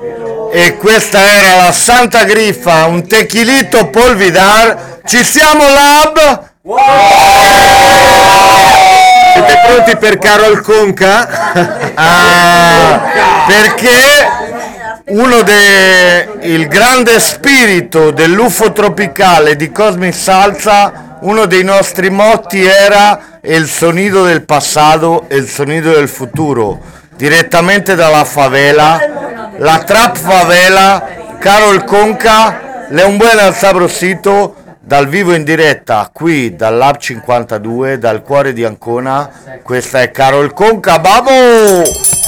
E questa era la Santa Griffa, un tequilito polvidar. Ci siamo, Lab? Siete pronti per Carol Conca? Perché il grande spirito dell'UFO tropicale di Cosmic Salsa, uno dei nostri motti era el sonido del passato e il sonido del futuro, direttamente dalla favela, la trap favela. Carol Conca, le un buon sabrosito, dal vivo in diretta qui dal Lab 52, dal cuore di Ancona. Questa è Carol Conca, babo!